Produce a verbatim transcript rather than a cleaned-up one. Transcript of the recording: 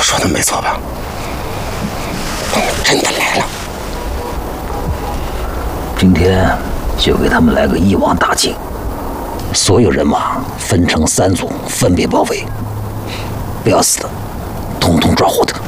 说的没错吧？我们真的来了。 今天就给他们来个一网打尽，所有人马分成三组，分别包围，不要死的，统统抓获的。